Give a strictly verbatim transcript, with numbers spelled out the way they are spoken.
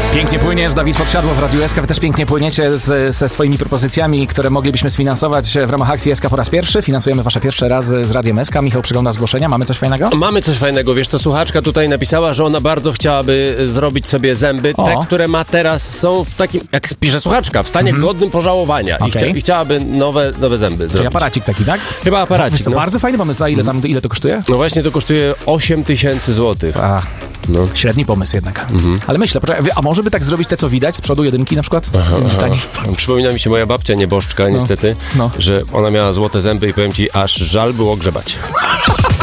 Pięknie płyniesz, Dawid Podsiadło w Radiu S K. Wy też pięknie płyniecie z, ze swoimi propozycjami, które moglibyśmy sfinansować w ramach akcji S K po raz pierwszy. Finansujemy wasze pierwsze razy z Radiem S K. Michał przygląda zgłoszenia. Mamy coś fajnego? Mamy coś fajnego. Wiesz co, słuchaczka tutaj napisała, że ona bardzo chciałaby zrobić sobie zęby. O. Te, które ma teraz, są w takim, jak pisze słuchaczka, w stanie mm-hmm. godnym pożałowania. Okay. I, chcia, I chciałaby nowe, nowe zęby Czyli zrobić. aparacik taki, tak? Chyba aparacik. To no. bardzo fajny pomysł. A ile, tam, ile to kosztuje? No właśnie, to kosztuje osiem tysięcy złotych. A. No. Średni pomysł jednak. Mhm. Ale myślę, a może by tak zrobić te, co widać z przodu jedynki na przykład? Aha, aha. Przypomina mi się moja babcia nieboszczka, no. niestety, no. że ona miała złote zęby i powiem ci, aż żal było grzebać.